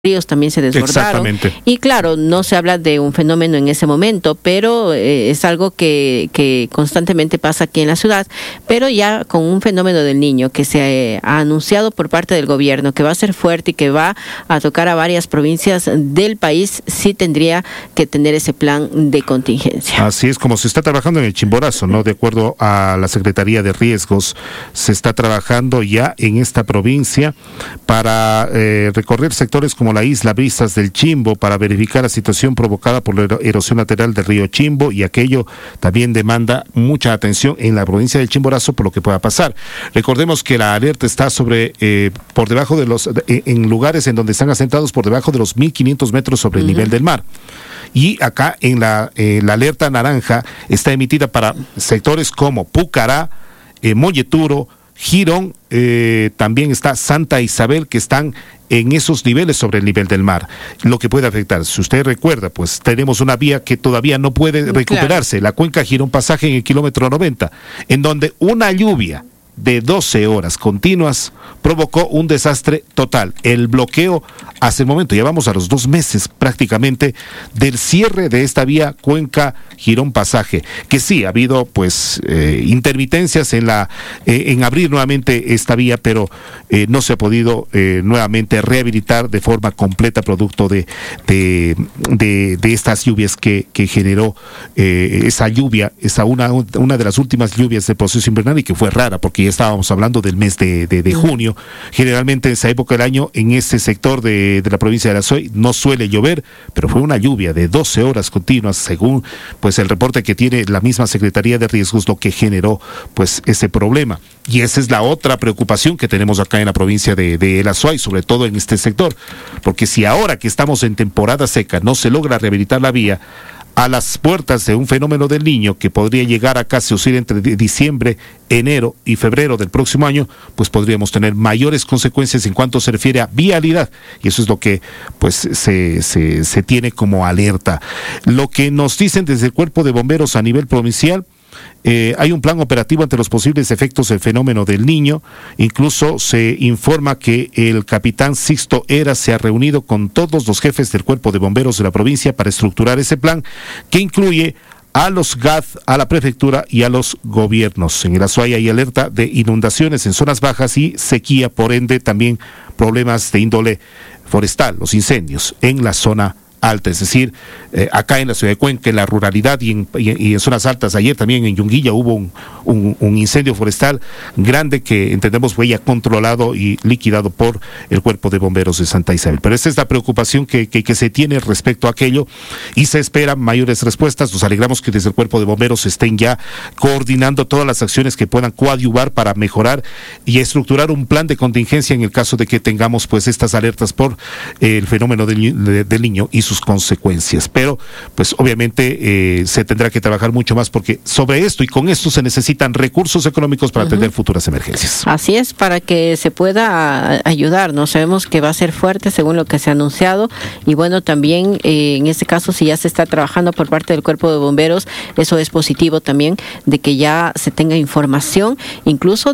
ríos también se desbordaron. Y claro, no se habla de un fenómeno en ese momento, pero es algo que constantemente pasa aquí en la ciudad, pero ya con un fenómeno del Niño que se ha anunciado por parte del gobierno, que va a ser fuerte y que va a tocar a varias provincias del país, sí tendría que tener ese plan de contingencia. Así es como se está trabajando en el Chimborazo, ¿no? De acuerdo a la Secretaría de Riesgos, se está trabajando ya en esta provincia para recorrer sectores como la isla Brisas del Chimbo para verificar la situación provocada por la erosión lateral del río Chimbo, y aquello también demanda mucha atención en la provincia del Chimborazo por lo que pueda pasar. Recordemos que la alerta está por debajo de en lugares en donde están asentados por debajo de los 1.500 metros sobre el nivel del mar. Y acá en la alerta naranja está emitida para sectores como Pucará, Molleturo, Girón, también está Santa Isabel, que están en esos niveles sobre el nivel del mar, lo que puede afectar. Si usted recuerda, pues tenemos una vía que todavía no puede recuperarse, claro. La cuenca Girón Pasaje en el kilómetro 90, en donde una lluvia de 12 horas continuas provocó un desastre total. El bloqueo hasta el momento, ya vamos a los 2 meses prácticamente del cierre de esta vía Cuenca Girón Pasaje, que sí ha habido pues intermitencias en abrir nuevamente esta vía, pero no se ha podido nuevamente rehabilitar de forma completa producto de estas lluvias que generó esa lluvia, una de las últimas lluvias del proceso invernal, y que fue rara porque ya estábamos hablando del mes de junio. Generalmente en esa época del año en ese sector de la provincia de La Suay no suele llover, pero fue una lluvia de 12 horas continuas, según pues el reporte que tiene la misma Secretaría de Riesgos, lo que generó pues ese problema. Y esa es la otra preocupación que tenemos acá en la provincia de La Suay, sobre todo en este sector, porque si ahora que estamos en temporada seca no se logra rehabilitar la vía, a las puertas de un fenómeno del Niño que podría llegar a casi entre diciembre, enero y febrero del próximo año, pues podríamos tener mayores consecuencias en cuanto se refiere a vialidad, y eso es lo que pues se tiene como alerta. Lo que nos dicen desde el Cuerpo de Bomberos a nivel provincial, hay un plan operativo ante los posibles efectos del fenómeno del Niño. Incluso se informa que el capitán Sixto Era se ha reunido con todos los jefes del Cuerpo de Bomberos de la provincia para estructurar ese plan, que incluye a los GAD, a la prefectura y a los gobiernos. En el Azuay hay alerta de inundaciones en zonas bajas y sequía, por ende también problemas de índole forestal, los incendios en la zona alta, es decir, acá en la ciudad de Cuenca, en la ruralidad y en zonas altas. Ayer también en Yunguilla hubo un incendio forestal grande que entendemos fue ya controlado y liquidado por el Cuerpo de Bomberos de Santa Isabel. Pero esta es la preocupación que se tiene respecto a aquello, y se esperan mayores respuestas. Nos alegramos que desde el Cuerpo de Bomberos estén ya coordinando todas las acciones que puedan coadyuvar para mejorar y estructurar un plan de contingencia en el caso de que tengamos pues estas alertas por el fenómeno del Niño y sus consecuencias. Pero pues obviamente se tendrá que trabajar mucho más, porque sobre esto y con esto se necesitan recursos económicos para atender futuras emergencias. Así es, para que se pueda ayudar, ¿no? Sabemos que va a ser fuerte según lo que se ha anunciado, y bueno, también en este caso, si ya se está trabajando por parte del Cuerpo de Bomberos, eso es positivo también, de que ya se tenga información incluso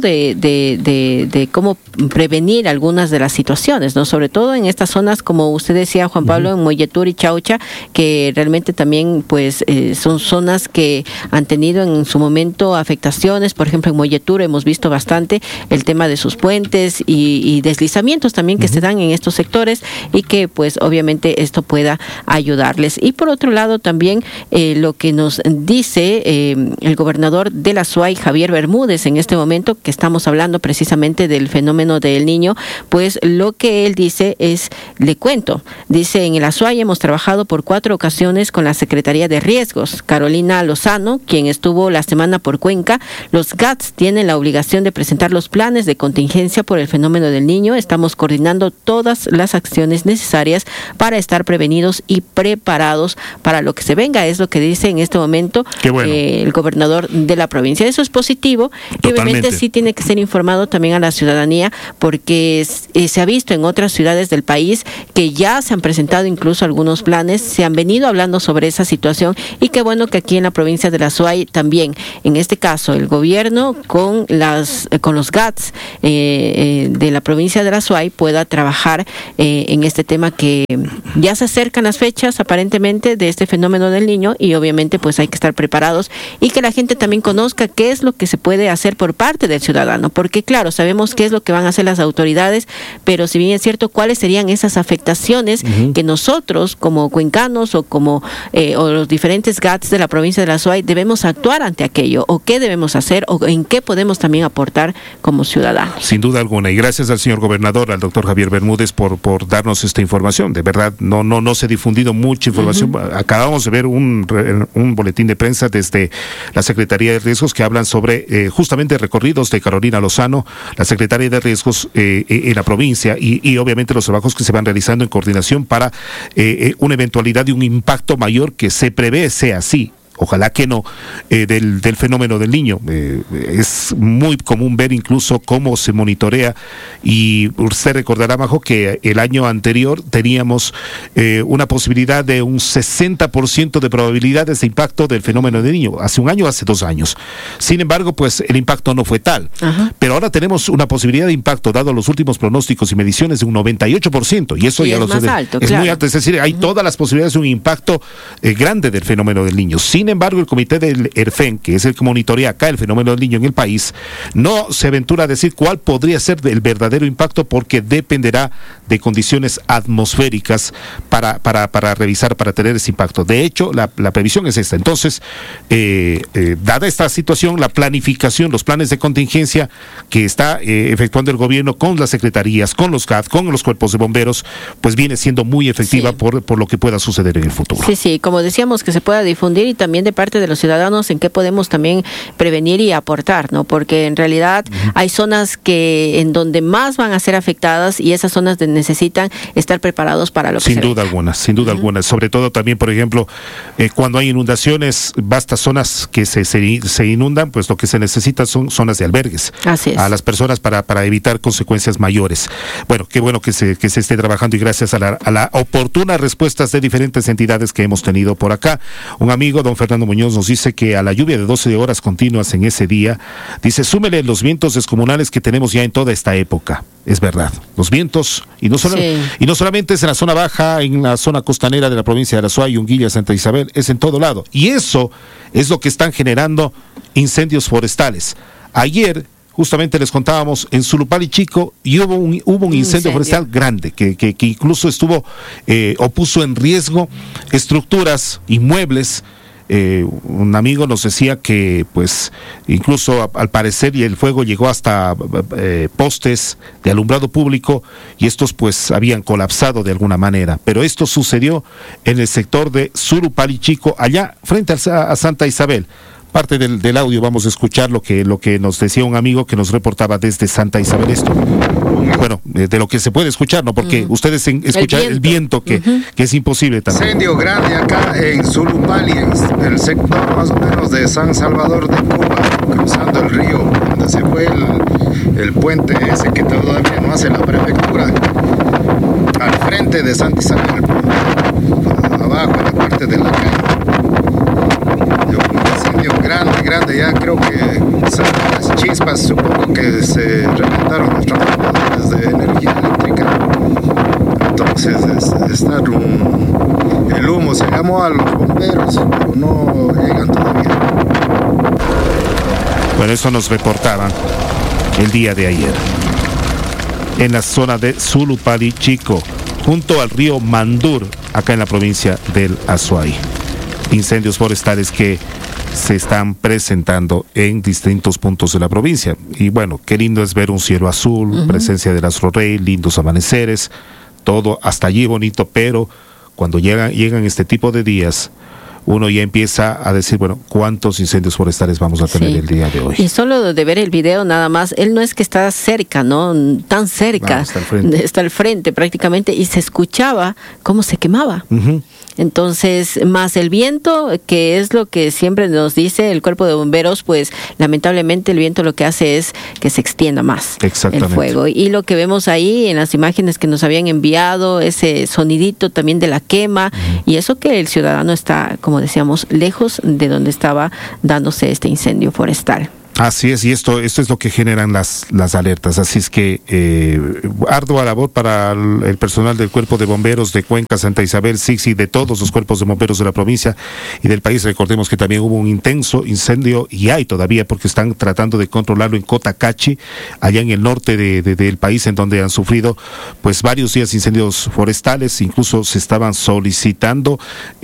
de cómo prevenir algunas de las situaciones, ¿no? Sobre todo en estas zonas, como usted decía, Juan Pablo, en Molleturo y Chaucha, que realmente también pues son zonas que han tenido en su momento afectaciones. Por ejemplo, en Molleturo hemos visto bastante el tema de sus puentes y deslizamientos también que se dan en estos sectores, y que pues obviamente esto pueda ayudarles. Y por otro lado también lo que nos dice el gobernador de la Azuay, Javier Bermúdez, en este momento que estamos hablando precisamente del fenómeno del Niño, pues lo que él dice es, le cuento, dice: en el Azuay hemos trabajado por 4 ocasiones con la Secretaría de Riesgos. Carolina Lozano, quien estuvo la semana por Cuenca, los GATS tienen la obligación de presentar los planes de contingencia por el fenómeno del Niño. Estamos coordinando todas las acciones necesarias para estar prevenidos y preparados para lo que se venga, es lo que dice en este momento el gobernador de la provincia. Eso es positivo. Y obviamente sí tiene que ser informado también a la ciudadanía, porque se ha visto en otras ciudades del país que ya se han presentado incluso algunos algunos planes, se han venido hablando sobre esa situación y qué bueno que aquí en la provincia de la Azuay también, en este caso, el gobierno con los GATS de la provincia de la Azuay pueda trabajar en este tema, que ya se acercan las fechas aparentemente de este fenómeno del Niño y obviamente pues hay que estar preparados y que la gente también conozca qué es lo que se puede hacer por parte del ciudadano, porque claro, sabemos qué es lo que van a hacer las autoridades, pero si bien es cierto, cuáles serían esas afectaciones que nosotros como cuencanos o como o los diferentes GATS de la provincia de la Azuay debemos actuar ante aquello, o qué debemos hacer, o en qué podemos también aportar como ciudadanos. Sin duda alguna, y gracias al señor gobernador, al doctor Javier Bermúdez por darnos esta información. De verdad, no se ha difundido mucha información. Acabamos de ver un boletín de prensa desde la Secretaría de Riesgos que hablan sobre justamente recorridos de Carolina Lozano, la Secretaría de Riesgos en la provincia, y obviamente los trabajos que se van realizando en coordinación para una eventualidad de un impacto mayor que se prevé sea así. Ojalá que no, del fenómeno del Niño. Es muy común ver incluso cómo se monitorea, y usted recordará, Majo, que el año anterior teníamos una posibilidad de un 60% de probabilidades de impacto del fenómeno del Niño, hace un año, hace 2 años. Sin embargo, pues el impacto no fue tal. Pero ahora tenemos una posibilidad de impacto, dado los últimos pronósticos y mediciones, de un 98%, y eso sí, ya es más alto, es claro. muy alto, es decir, hay todas las posibilidades de un impacto grande del fenómeno del Niño. Sin embargo, el comité del ERFEN, que es el que monitorea acá el fenómeno del Niño en el país, no se aventura a decir cuál podría ser el verdadero impacto, porque dependerá de condiciones atmosféricas para revisar, para tener ese impacto. De hecho, la previsión es esta. Entonces, dada esta situación, la planificación, los planes de contingencia que está efectuando el gobierno con las secretarías, con los GAT, con los cuerpos de bomberos, pues viene siendo muy efectiva, sí, por lo que pueda suceder en el futuro. Sí, como decíamos, que se pueda difundir, y también de parte de los ciudadanos en qué podemos también prevenir y aportar, ¿no? Porque en realidad hay zonas en donde más van a ser afectadas, y esas zonas necesitan estar preparados para lo que sin duda alguna, sobre todo también, por ejemplo, cuando hay inundaciones, vastas zonas que se inundan, pues lo que se necesita son zonas de albergues. Así es. A las personas para evitar consecuencias mayores. Bueno, qué bueno que se esté trabajando, y gracias a la oportunas respuestas de diferentes entidades que hemos tenido por acá. Un amigo, don Fernando Muñoz, nos dice que a la lluvia de 12 horas continuas en ese día, dice, súmele los vientos descomunales que tenemos ya en toda esta época. Es verdad, los vientos, y no solamente es en la zona baja, en la zona costanera de la provincia de la Azuay, Unguilla, Santa Isabel, es en todo lado. Y eso es lo que están generando incendios forestales. Ayer, justamente les contábamos, en Surupali Chico, y hubo un incendio forestal grande, que incluso puso en riesgo estructuras, inmuebles. Un amigo nos decía que pues incluso al parecer, y el fuego llegó hasta postes de alumbrado público, y estos pues habían colapsado de alguna manera. Pero esto sucedió en el sector de Surupali Chico, allá frente a Santa Isabel. Parte del audio vamos a escuchar lo que nos decía un amigo que nos reportaba desde Santa Isabel esto. Bueno, de lo que se puede escuchar, ¿no? Porque ustedes escuchan el viento que es imposible también. Incendio grande acá en Surupali, en el sector más o menos de San Salvador de Cuba, cruzando el río, donde se fue el puente ese que todavía no hace la prefectura, al frente de Santa Isabel, abajo, en la parte de la calle. Grande, ya creo que las chispas, supongo que se reventaron los transformadores de energía eléctrica. Entonces el humo se llamó a los bomberos, pero no llegan todavía. Bueno, eso nos reportaban el día de ayer en la zona de Surupali Chico, junto al río Mandur, acá en la provincia del Azuay. Incendios forestales que se están presentando en distintos puntos de la provincia. Y bueno, qué lindo es ver un cielo azul, presencia del astro rey, lindos amaneceres, todo hasta allí bonito, pero cuando llegan este tipo de días, uno ya empieza a decir, bueno, ¿cuántos incendios forestales vamos a tener el día de hoy? Y solo de ver el video nada más, él no es que está cerca, ¿no? Tan cerca, está al frente prácticamente, y se escuchaba cómo se quemaba. Uh-huh. Entonces, más el viento, que es lo que siempre nos dice el cuerpo de bomberos, pues lamentablemente el viento lo que hace es que se extienda más el fuego. Y lo que vemos ahí en las imágenes que nos habían enviado, ese sonidito también de la quema, y eso que el ciudadano está, como decíamos, lejos de donde estaba dándose este incendio forestal. Así es, y esto es lo que generan las alertas. Así es que ardua labor para el personal del Cuerpo de Bomberos de Cuenca, Santa Isabel, Sixi, de todos los cuerpos de bomberos de la provincia y del país. Recordemos que también hubo un intenso incendio, y hay todavía, porque están tratando de controlarlo en Cotacachi, allá en el norte del país, en donde han sufrido pues varios días incendios forestales. Incluso se estaban solicitando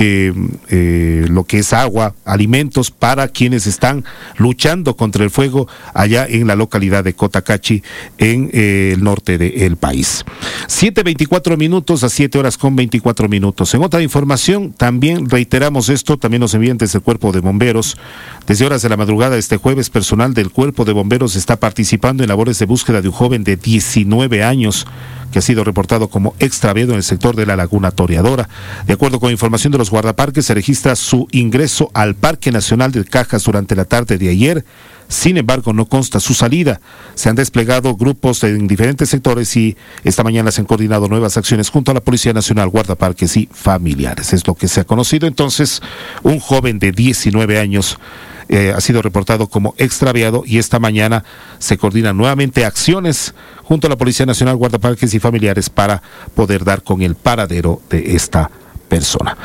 lo que es agua, alimentos para quienes están luchando contra el fuego allá en la localidad de Cotacachi, en el norte del país. 7:24 minutos a 7:24. En otra información, también reiteramos esto, también nos envían desde el Cuerpo de Bomberos. Desde horas de la madrugada este jueves, personal del Cuerpo de Bomberos está participando en labores de búsqueda de un joven de 19 años que ha sido reportado como extraviado en el sector de la Laguna Toreadora. De acuerdo con información de los guardaparques, se registra su ingreso al Parque Nacional de Cajas durante la tarde de ayer. Sin embargo, no consta su salida. Se han desplegado grupos en diferentes sectores y esta mañana se han coordinado nuevas acciones junto a la Policía Nacional, guardaparques y familiares. Es lo que se ha conocido. Entonces, un joven de 19 años ha sido reportado como extraviado, y esta mañana se coordinan nuevamente acciones junto a la Policía Nacional, guardaparques y familiares para poder dar con el paradero de esta persona.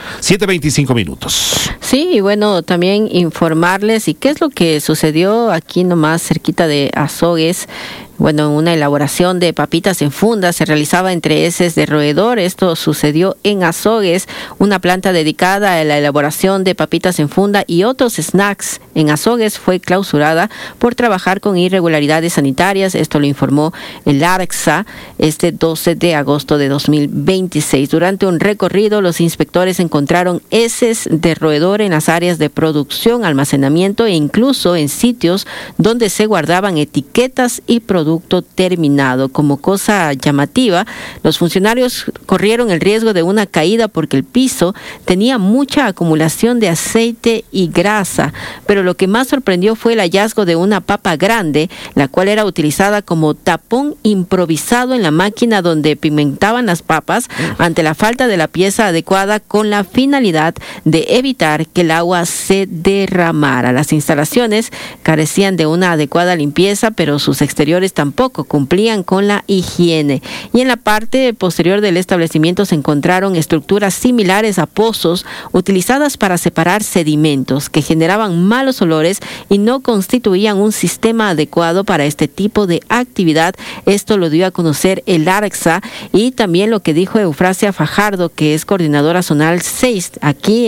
7:25. Sí, y bueno, también informarles y qué es lo que sucedió aquí nomás cerquita de Azogues. Bueno, una elaboración de papitas en funda se realizaba entre heces de roedor. Esto sucedió en Azogues, una planta dedicada a la elaboración de papitas en funda y otros snacks en Azogues fue clausurada por trabajar con irregularidades sanitarias. Esto lo informó el ARCSA este 12 de agosto de 2026. Durante un recorrido, los inspectores encontraron heces de roedor en las áreas de producción, almacenamiento e incluso en sitios donde se guardaban etiquetas y producto terminado. Como cosa llamativa, los funcionarios corrieron el riesgo de una caída porque el piso tenía mucha acumulación de aceite y grasa, pero lo que más sorprendió fue el hallazgo de una papa grande, la cual era utilizada como tapón improvisado en la máquina donde pigmentaban las papas ante la falta de la pieza adecuada, con la finalidad de evitar que el agua se derramara. Las instalaciones carecían de una adecuada limpieza, pero sus exteriores tampoco cumplían con la higiene. Y en la parte posterior del establecimiento se encontraron estructuras similares a pozos utilizadas para separar sedimentos que generaban malos olores y no constituían un sistema adecuado para este tipo de actividad. Esto lo dio a conocer el ARCSA, y también lo que dijo Eufrasia Fajardo, que es coordinadora zonal 6 aquí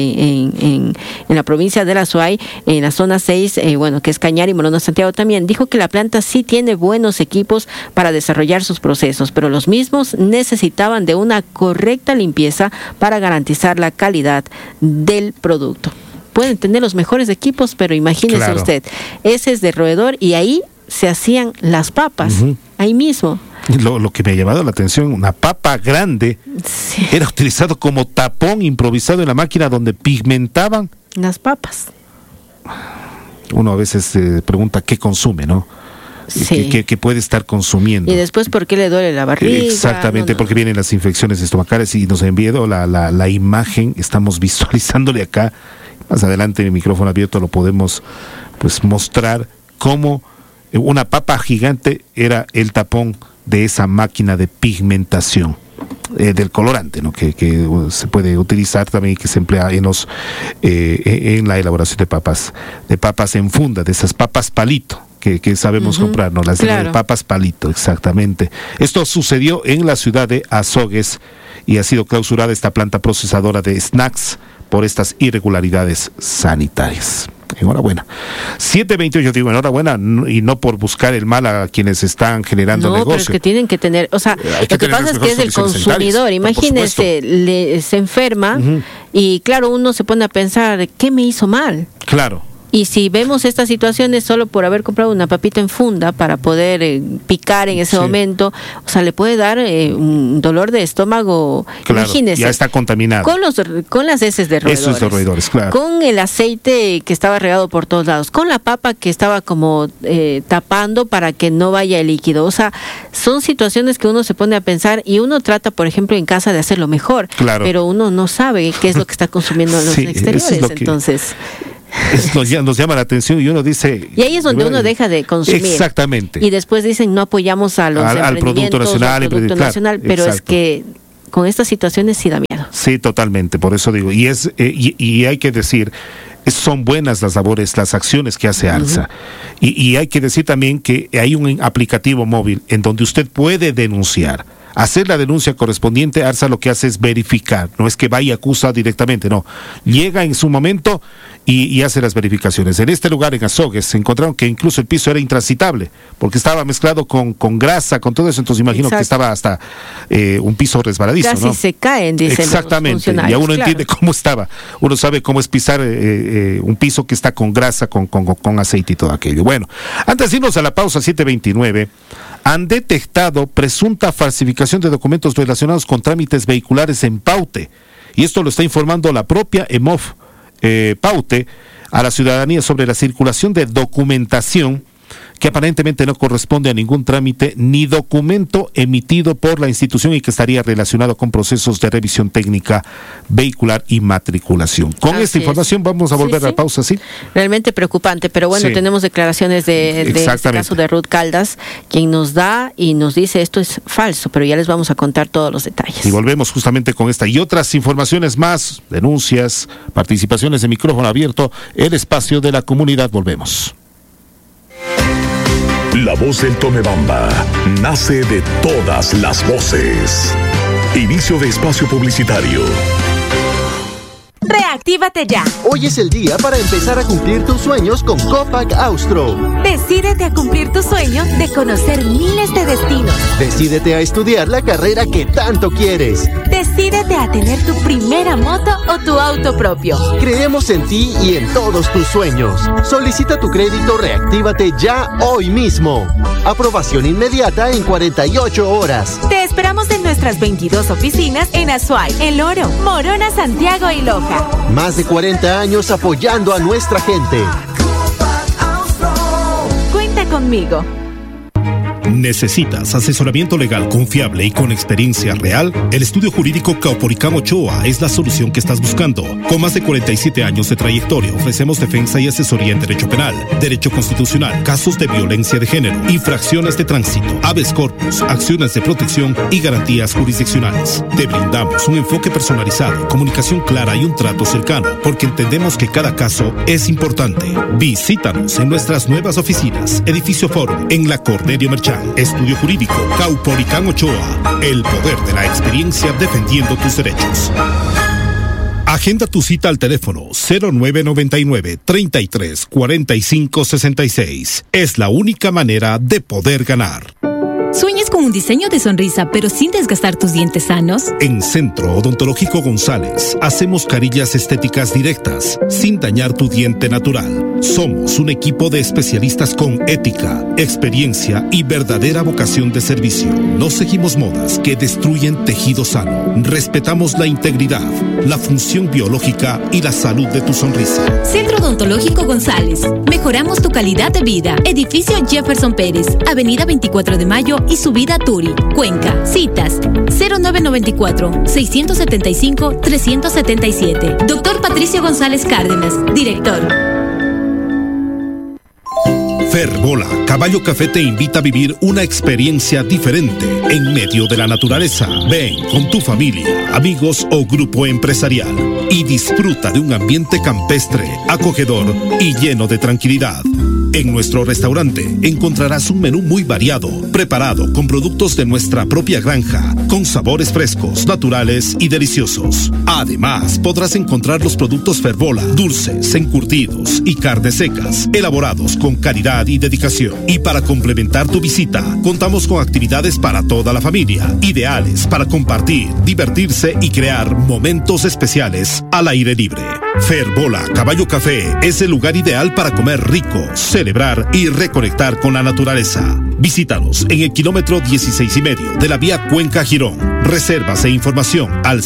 en la provincia de la Azuay, en la zona 6, bueno, que es Cañar y Morona Santiago también. Dijo que la planta sí tiene buenos equipos para desarrollar sus procesos, pero los mismos necesitaban de una correcta limpieza para garantizar la calidad del producto. Pueden tener los mejores equipos, pero imagínese usted, heces de roedor, y ahí se hacían las papas, ahí mismo. Lo que me ha llamado la atención, una papa grande, era utilizado como tapón improvisado en la máquina donde pigmentaban las papas. Uno a veces se pregunta qué consume, ¿no? Sí. Que puede estar consumiendo. Y después, ¿por qué le duele la barriga? Exactamente, porque vienen las infecciones estomacales, y nos ha enviado la imagen, estamos visualizándole acá. Más adelante, en el micrófono abierto, lo podemos pues mostrar cómo una papa gigante era el tapón de esa máquina de pigmentación del colorante, ¿no? Que se puede utilizar también, que se emplea en la elaboración de papas en funda, de esas papas palito que sabemos comprar, ¿no? Las de papas palito, exactamente. Esto sucedió en la ciudad de Azogues y ha sido clausurada esta planta procesadora de snacks por estas irregularidades sanitarias. Enhorabuena. 7:28, yo digo enhorabuena, y no por buscar el mal a quienes están generando negocio. Pero es que tienen que tener, o sea, lo que pasa es que es el consumidor. Imagínese, se enferma, Y claro, uno se pone a pensar, ¿qué me hizo mal? Claro. Y si vemos estas situaciones solo por haber comprado una papita en funda para poder picar en ese momento, o sea, le puede dar un dolor de estómago. Claro, imagínese. ya está contaminado. Con las heces de roedores. Esos de roedores, claro. Con el aceite que estaba regado por todos lados. Con la papa que estaba como tapando para que no vaya el líquido. O sea, son situaciones que uno se pone a pensar y uno trata, por ejemplo, en casa de hacerlo mejor. Claro. Pero uno no sabe qué es lo que está consumiendo en los exteriores. Eso es lo que... Entonces... nos llama la atención y uno dice... Y ahí es donde uno deja de consumir. Exactamente. Y después dicen, no apoyamos a los al Producto Nacional. Al Producto Nacional, pero exacto. Es que con estas situaciones sí da miedo. Sí, totalmente, por eso digo. Y hay que decir, son buenas las labores, las acciones que hace ARSA. Y hay que decir también que hay un aplicativo móvil en donde usted puede denunciar. Hacer la denuncia correspondiente, ARSA lo que hace es verificar, no es que vaya a acusar directamente, no. Llega en su momento y hace las verificaciones. En este lugar, en Azogues, se encontraron que incluso el piso era intransitable, porque estaba mezclado con grasa, con todo eso, entonces imagino que estaba hasta un piso resbaladizo, casi ¿no? se caen, dicen exactamente, los y uno entiende cómo estaba. Uno sabe cómo es pisar un piso que está con grasa, con aceite y todo aquello. Bueno, antes de irnos a la pausa 7:29, han detectado presunta falsificación de documentos relacionados con trámites vehiculares en Paute. Y esto lo está informando la propia EMOF Paute a la ciudadanía sobre la circulación de documentación que aparentemente no corresponde a ningún trámite ni documento emitido por la institución y que estaría relacionado con procesos de revisión técnica vehicular y matriculación. Con esta información vamos a volver a la pausa, ¿sí? Realmente preocupante, pero bueno, tenemos declaraciones de este caso de Ruth Caldas, quien nos da y nos dice esto es falso, pero ya les vamos a contar todos los detalles. Y volvemos justamente con esta y otras informaciones más, denuncias, participaciones de micrófono abierto, el espacio de la comunidad. Volvemos. La voz del Tomebamba nace de todas las voces. Inicio de espacio publicitario. Reactívate ya. Hoy es el día para empezar a cumplir tus sueños con Copac Austro. Decídete a cumplir tu sueño de conocer miles de destinos. Decídete a estudiar la carrera que tanto quieres. Decídete a tener tu primera moto o tu auto propio. Creemos en ti y en todos tus sueños. Solicita tu crédito Reactívate ya hoy mismo. Aprobación inmediata en 48 horas. Te esperamos en nuestras 22 oficinas en Azuay, El Oro, Morona, Santiago y Loja. Más de 40 años apoyando a nuestra gente. Cuenta conmigo. ¿Necesitas asesoramiento legal confiable y con experiencia real? El estudio jurídico Caupolicán Ochoa es la solución que estás buscando. Con más de 47 años de trayectoria, ofrecemos defensa y asesoría en derecho penal, derecho constitucional, casos de violencia de género, infracciones de tránsito, habeas corpus, acciones de protección y garantías jurisdiccionales. Te brindamos un enfoque personalizado, comunicación clara y un trato cercano, porque entendemos que cada caso es importante. Visítanos en nuestras nuevas oficinas, Edificio Forum, en la Cornelio Merchán. Estudio Jurídico Caupolicán Ochoa. El poder de la experiencia defendiendo tus derechos. Agenda tu cita al teléfono 0999 33 45 66. Es la única manera de poder ganar. ¿Sueñas con un diseño de sonrisa pero sin desgastar tus dientes sanos? En Centro Odontológico González hacemos carillas estéticas directas sin dañar tu diente natural. Somos un equipo de especialistas con ética, experiencia y verdadera vocación de servicio. No seguimos modas que destruyen tejido sano. Respetamos la integridad, la función biológica y la salud de tu sonrisa. Centro Odontológico González. Mejoramos tu calidad de vida. Edificio Jefferson Pérez, Avenida 24 de Mayo y Subida Turi, Cuenca. Citas 0994-675-377. Doctor Patricio González Cárdenas, director. Ferbola Caballo Café te invita a vivir una experiencia diferente en medio de la naturaleza. Ven con tu familia, amigos o grupo empresarial y disfruta de un ambiente campestre, acogedor y lleno de tranquilidad. En nuestro restaurante encontrarás un menú muy variado, preparado con productos de nuestra propia granja, con sabores frescos, naturales y deliciosos. Además, podrás encontrar los productos Ferbola, dulces, encurtidos y carnes secas, elaborados con calidad y dedicación. Y para complementar tu visita, contamos con actividades para toda la familia, ideales para compartir, divertirse y crear momentos especiales al aire libre. Ferbola Caballo Café es el lugar ideal para comer rico, celebrar y reconectar con la naturaleza. Visítanos en el kilómetro 16,5 de la vía Cuenca-Girón. Reservas e información al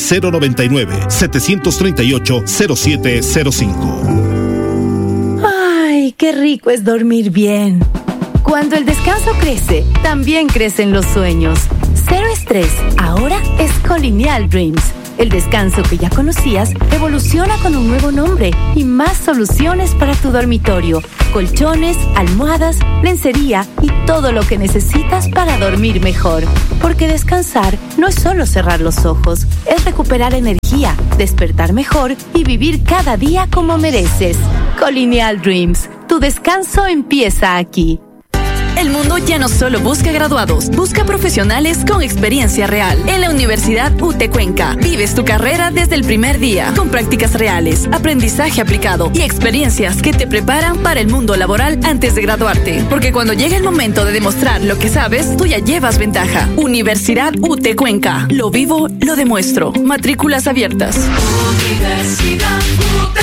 099-738-0705. ¡Ay, qué rico es dormir bien! Cuando el descanso crece, también crecen los sueños. Cero estrés, ahora es Colonial Dreams. El descanso que ya conocías evoluciona con un nuevo nombre y más soluciones para tu dormitorio, colchones, almohadas, lencería y todo lo que necesitas para dormir mejor. Porque descansar no es solo cerrar los ojos, es recuperar energía, despertar mejor y vivir cada día como mereces. Colonial Dreams, tu descanso empieza aquí. El mundo ya no solo busca graduados, busca profesionales con experiencia real. En la Universidad UT Cuenca, vives tu carrera desde el primer día, con prácticas reales, aprendizaje aplicado y experiencias que te preparan para el mundo laboral antes de graduarte. Porque cuando llega el momento de demostrar lo que sabes, tú ya llevas ventaja. Universidad UT Cuenca, lo vivo, lo demuestro. Matrículas abiertas. Universidad UT.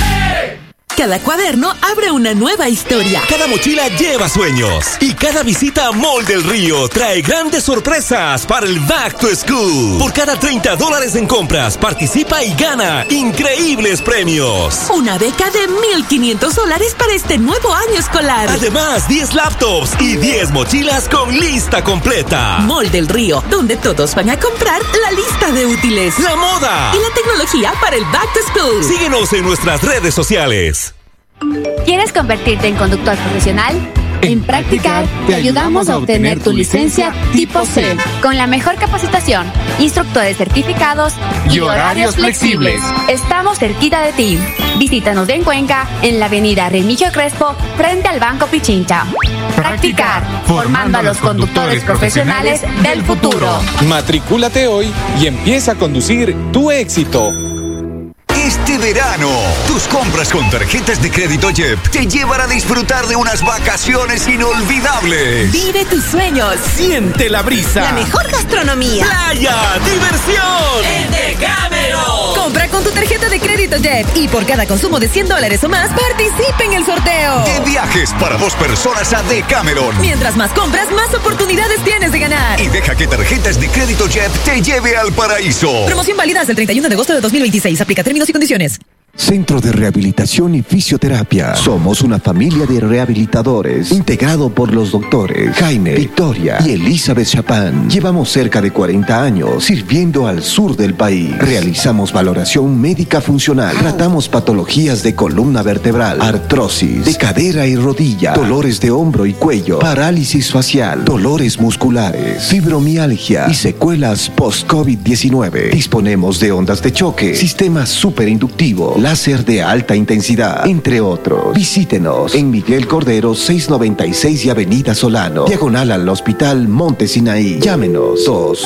Cada cuaderno abre una nueva historia. Cada mochila lleva sueños. Y cada visita a Mall del Río trae grandes sorpresas para el Back to School. Por cada $30 en compras, participa y gana increíbles premios. Una beca de $1,500 para este nuevo año escolar. Además, 10 laptops y 10 mochilas con lista completa. Mall del Río, donde todos van a comprar la lista de útiles, la moda y la tecnología para el Back to School. Síguenos en nuestras redes sociales. ¿Quieres convertirte en conductor profesional? En Practicar te ayudamos a obtener tu licencia tipo C con la mejor capacitación, instructores certificados y horarios flexibles. Estamos cerquita de ti. Visítanos en Cuenca, en la avenida Remigio Crespo, frente al Banco Pichincha. Practicar, formando a los conductores profesionales del futuro. Matricúlate hoy y empieza a conducir tu éxito. Este verano, tus compras con tarjetas de crédito JEP te llevan a disfrutar de unas vacaciones inolvidables. Vive tus sueños. Siente la brisa. La mejor gastronomía. Playa, diversión. En Decameron. Compra con tu tarjeta de crédito JEP y por cada consumo de $100 o más, participe en el sorteo. De viajes para 2 personas a Decameron. Mientras más compras, más oportunidades tienes de ganar. Y deja que tarjetas de crédito JEP te lleve al paraíso. Promoción válida hasta el 31 de agosto de 2026. Aplica términos y condiciones. Centro de Rehabilitación y Fisioterapia. Somos una familia de rehabilitadores integrado por los doctores Jaime, Victoria y Elizabeth Chapán. Llevamos cerca de 40 años sirviendo al sur del país. Realizamos valoración médica funcional. Tratamos patologías de columna vertebral, artrosis, de cadera y rodilla, dolores de hombro y cuello, parálisis facial, dolores musculares, fibromialgia y secuelas post-COVID-19. Disponemos de ondas de choque, sistema superinductivo, láser de alta intensidad, entre otros. Visítenos en Miguel Cordero 696 y Avenida Solano, diagonal al Hospital Monte Sinaí. Llámenos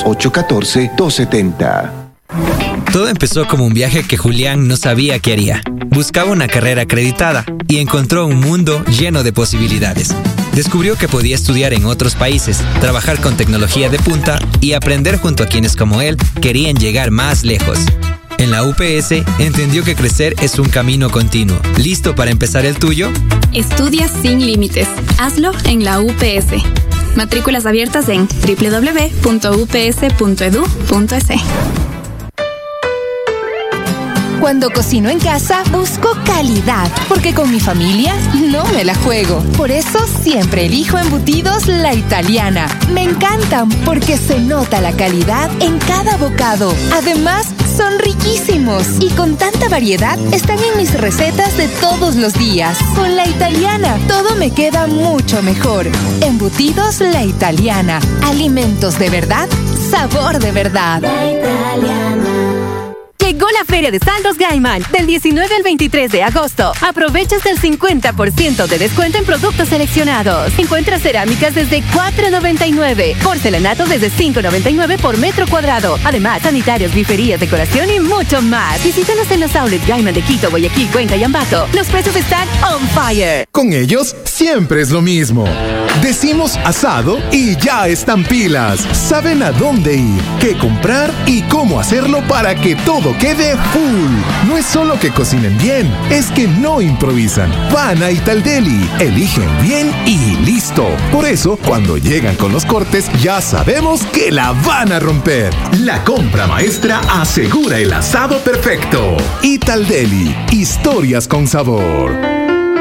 2-814-270. Todo empezó como un viaje que Julián no sabía qué haría. Buscaba una carrera acreditada y encontró un mundo lleno de posibilidades. Descubrió que podía estudiar en otros países, trabajar con tecnología de punta y aprender junto a quienes como él querían llegar más lejos. En la UPS entendió que crecer es un camino continuo. ¿Listo para empezar el tuyo? Estudia sin límites. Hazlo en la UPS. Matrículas abiertas en www.ups.edu.es. Cuando cocino en casa, busco calidad, porque con mi familia no me la juego. Por eso siempre elijo embutidos La Italiana. Me encantan porque se nota la calidad en cada bocado. Además, son riquísimos y con tanta variedad están en mis recetas de todos los días. Con La Italiana, todo me queda mucho mejor. Embutidos La Italiana. Alimentos de verdad, sabor de verdad. La Italiana. Llegó la Feria de Saldos Gaiman del 19 al 23 de agosto. Aprovecha hasta el 50% de descuento en productos seleccionados. Encuentra cerámicas desde $4.99, porcelanato desde $5.99 por metro cuadrado. Además, sanitarios, griferías, decoración y mucho más. Visítanos en los outlets Gaiman de Quito, Guayaquil, Cuenca y Ambato. Los precios están on fire. Con ellos siempre es lo mismo. Decimos asado y ya están pilas. Saben a dónde ir, qué comprar y cómo hacerlo para que todo quede full. No es solo que cocinen bien, es que no improvisan. Van a Italdeli, eligen bien y listo. Por eso, cuando llegan con los cortes, ya sabemos que la van a romper. La compra maestra asegura el asado perfecto. Italdeli, historias con sabor.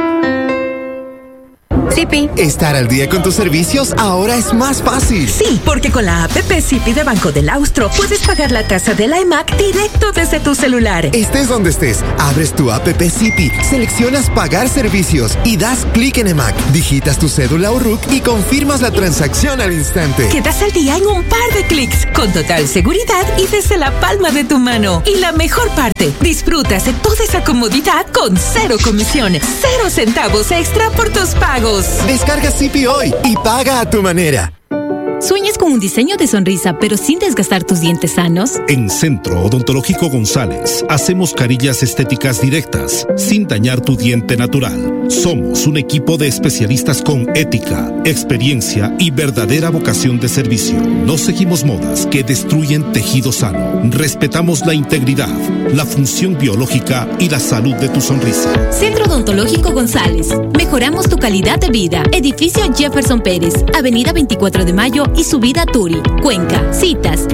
Zipi. Estar al día con tus servicios ahora es más fácil. Sí, porque con la app Zipi de Banco del Austro puedes pagar la tasa del iMac directo desde tu celular. Estés donde estés, abres tu app Zipi, seleccionas pagar servicios y das clic en EMAC. Digitas tu cédula o RUC y confirmas la transacción al instante. Quedas al día en un par de clics, con total seguridad y desde la palma de tu mano. Y la mejor parte, disfrutas de toda esa comodidad con 0 comisión, 0 centavos extra por tus pagos. Descarga Zipi hoy y paga a tu manera. ¿Sueñas con un diseño de sonrisa pero sin desgastar tus dientes sanos? En Centro Odontológico González hacemos carillas estéticas directas sin dañar tu diente natural. Somos un equipo de especialistas con ética, experiencia y verdadera vocación de servicio. No seguimos modas que destruyen tejido sano. Respetamos la integridad, la función biológica y la salud de tu sonrisa. Centro Odontológico González. Mejoramos tu calidad de vida. Edificio Jefferson Pérez, Avenida 24 de Mayo y subida Turi, Cuenca. Citas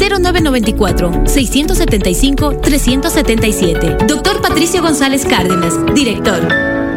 0994-675-377. Doctor Patricio González Cárdenas, director.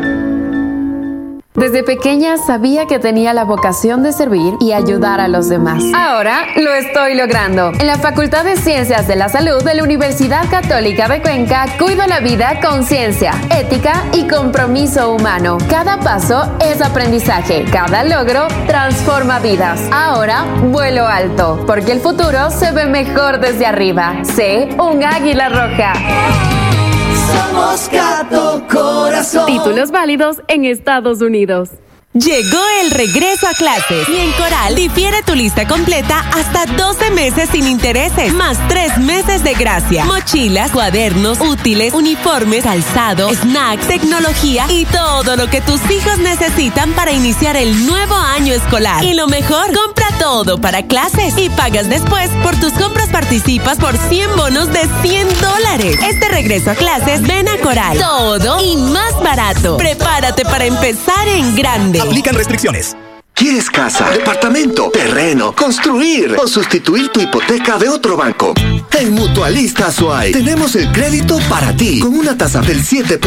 Desde pequeña sabía que tenía la vocación de servir y ayudar a los demás. Ahora lo estoy logrando. En la Facultad de Ciencias de la Salud de la Universidad Católica de Cuenca, cuido la vida con ciencia, ética y compromiso humano. Cada paso es aprendizaje. Cada logro transforma vidas. Ahora vuelo alto, porque el futuro se ve mejor desde arriba. Sé un águila roja. Somos Gato Corazón. Títulos válidos en Estados Unidos. Llegó el regreso a clases y en Coral difiere tu lista completa hasta 12 meses sin intereses, más 3 meses de gracia. Mochilas, cuadernos, útiles, uniformes, calzado, snacks, tecnología y todo lo que tus hijos necesitan para iniciar el nuevo año escolar. Y lo mejor, compra todo para clases y pagas después. Por tus compras participas por 100 bonos de $100. Este regreso a clases, ven a Coral. Todo y más barato. Prepárate para empezar en grande. Aplican restricciones. ¿Quieres casa, departamento, terreno, construir o sustituir tu hipoteca de otro banco? En Mutualista Azuay tenemos el crédito para ti con una tasa del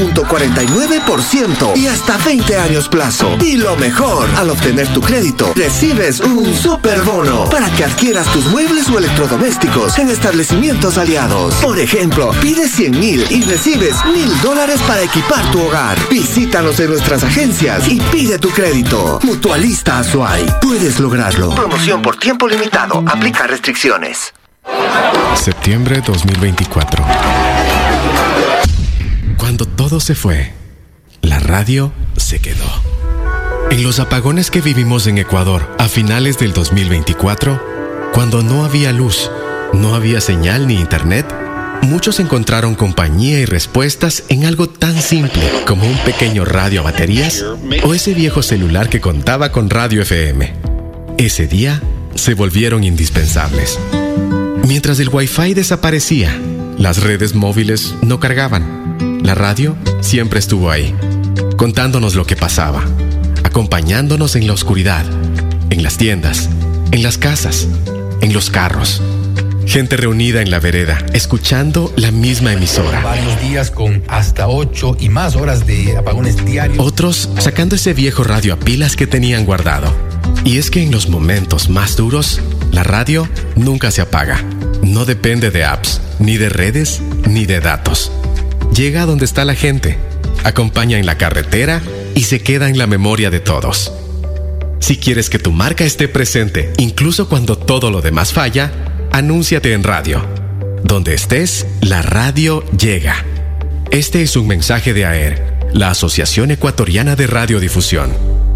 7.49% y hasta 20 años plazo. Y lo mejor, al obtener tu crédito, recibes un superbono para que adquieras tus muebles o electrodomésticos en establecimientos aliados. Por ejemplo, pide 100,000 y recibes $1,000 para equipar tu hogar. Visítanos en nuestras agencias y pide tu crédito. Mutualista Azuay. Puedes lograrlo. Promoción por tiempo limitado. Aplica restricciones. Septiembre 2024. Cuando todo se fue, la radio se quedó. En los apagones que vivimos en Ecuador a finales del 2024, cuando no había luz, no había señal ni internet, muchos encontraron compañía y respuestas en algo tan simple como un pequeño radio a baterías o ese viejo celular que contaba con radio FM. Ese día se volvieron indispensables. Mientras el Wi-Fi desaparecía, las redes móviles no cargaban. La radio siempre estuvo ahí, contándonos lo que pasaba, acompañándonos en la oscuridad, en las tiendas, en las casas, en los carros. Gente reunida en la vereda, escuchando la misma emisora. Varios días con hasta 8 y más horas de apagones diarios. Otros sacando ese viejo radio a pilas que tenían guardado. Y es que en los momentos más duros, la radio nunca se apaga. No depende de apps, ni de redes, ni de datos. Llega a donde está la gente, acompaña en la carretera y se queda en la memoria de todos. Si quieres que tu marca esté presente, incluso cuando todo lo demás falla, anúnciate en radio. Donde estés, la radio llega. Este es un mensaje de AER, la Asociación Ecuatoriana de Radiodifusión.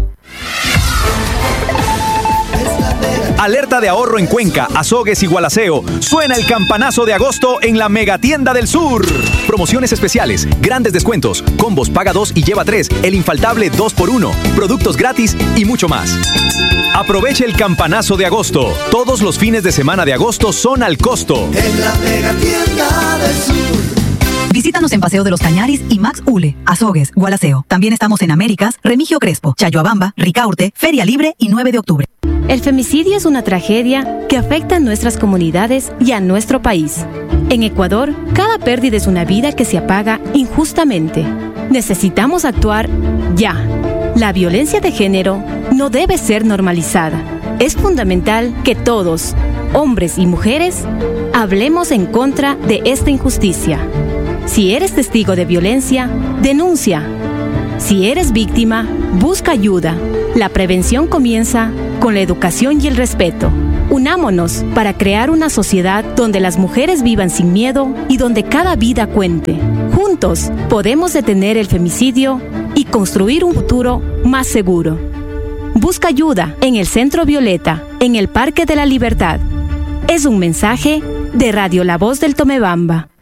Alerta de ahorro en Cuenca, Azogues y Gualaceo. Suena el campanazo de agosto en la Megatienda del Sur. Promociones especiales, grandes descuentos, combos paga 2 y lleva 3, el infaltable 2x1, productos gratis y mucho más. Aproveche el campanazo de agosto. Todos los fines de semana de agosto son al costo. En la Megatienda del Sur. Visítanos en Paseo de los Cañaris y Max Ule, Azogues, Gualaceo. También estamos en Américas, Remigio Crespo, Chayoabamba, Ricaurte, Feria Libre y 9 de octubre. El femicidio es una tragedia que afecta a nuestras comunidades y a nuestro país. En Ecuador, cada pérdida es una vida que se apaga injustamente. Necesitamos actuar ya. La violencia de género no debe ser normalizada. Es fundamental que todos, hombres y mujeres, hablemos en contra de esta injusticia. Si eres testigo de violencia, denuncia. Si eres víctima, busca ayuda. La prevención comienza con la educación y el respeto. Unámonos para crear una sociedad donde las mujeres vivan sin miedo y donde cada vida cuente. Juntos podemos detener el femicidio y construir un futuro más seguro. Busca ayuda en el Centro Violeta, en el Parque de la Libertad. Es un mensaje de Radio La Voz del Tomebamba.